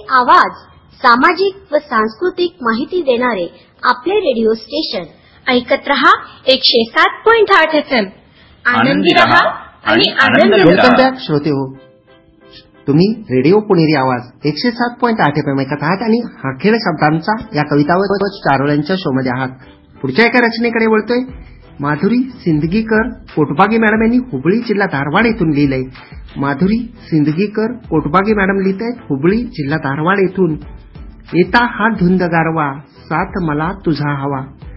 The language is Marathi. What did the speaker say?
आवाज, सामाजिक व सांस्कृतिक माहिती देणारे आपले रेडिओ स्टेशन. ऐकत रहा 107.8 FM. आनंदी रहा आणि आनंदी रहा. श्रोते हो, तुम्ही रेडिओ पुणेरी आवाज 107.8 FM ऐकत आहात आणि हाखेळ शब्दांचा या कविता व चारोळ्यांच्या शो मध्ये आहात. पुढच्या एका रचनेकडे वळतोय. माधुरी सिंदगीकर कोटबागी मॅडम यांनी हुबळी जिल्हा धारवाड येथून लिहिलंय. माधुरी सिंदगीकर कोटबागी मॅडम लिहित आहेत हुबळी जिल्हा धारवाड येथून. येता हा धुंद गारवा, साथ मला तुझा हवा.